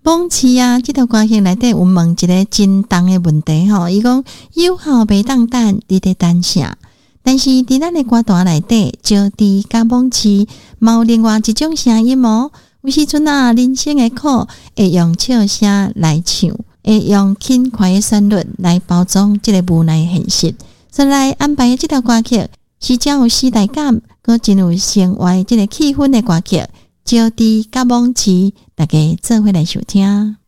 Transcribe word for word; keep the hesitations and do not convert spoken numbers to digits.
梦痴啊，这条歌曲内底有问一个真重的问题吼，伊讲有效袂当等，你得等啥？但是伫咱的歌单内底，招娣甲梦痴，嘛有另外一种声音哦。有时阵啊，人生的苦会用笑声来唱，会用轻快的旋律来包装这个无奈的现实。所以来安排的这条歌曲是真有时代感，佮真有生活这个气氛的歌曲。招娣甲梦痴，大家做伙来收听。